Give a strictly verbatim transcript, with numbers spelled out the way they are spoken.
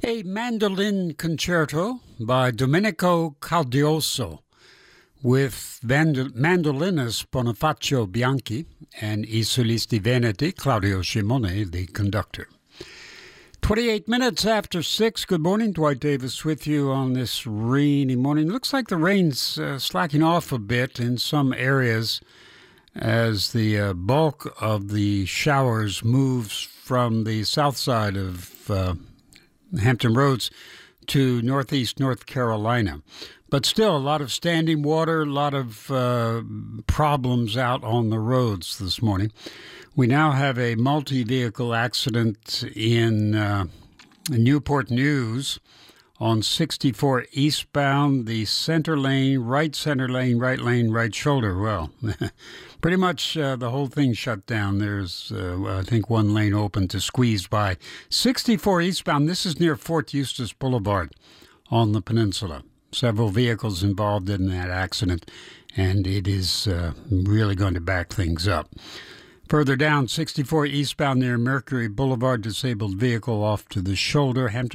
A mandolin concerto by Domenico Caldioso with mandol- mandolinist Bonifacio Bianchi and I Solisti Veneti, Claudio Simone, the conductor. twenty-eight minutes after six. Good morning. Dwight Davis with you on this rainy morning. Looks like the rain's uh, slacking off a bit in some areas as the uh, bulk of the showers moves from the south side of uh, Hampton Roads to northeast North Carolina. But still, a lot of standing water, a lot of uh, problems out on the roads this morning. We now have a multi-vehicle accident in uh, Newport News on sixty-four eastbound, the center lane, right center lane, right lane, right shoulder. Well, pretty much uh, the whole thing shut down. There's, uh, I think, one lane open to squeeze by. sixty-four eastbound, this is near Fort Eustis Boulevard on the peninsula. Several vehicles involved in that accident, and it is uh, really going to back things up. Further down, sixty-four eastbound near Mercury Boulevard, disabled vehicle off to the shoulder. Hampton